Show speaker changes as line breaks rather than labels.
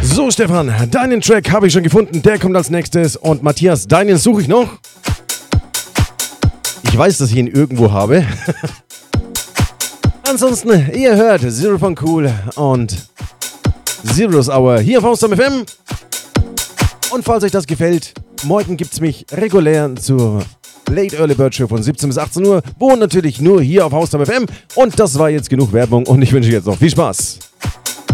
So, Stefan, deinen Track habe ich schon gefunden. Der kommt als nächstes. Und Matthias, deinen suche ich noch. Ich weiß, dass ich ihn irgendwo habe. Ansonsten, ihr hört Zero von Cool und Zero's Hour hier auf Haustam FM. Und falls euch das gefällt, morgen gibt es mich regulär zur Late Early Bird Show von 17 bis 18 Uhr. Wo natürlich nur hier auf Haustam FM. Und das war jetzt genug Werbung und ich wünsche jetzt noch viel Spaß.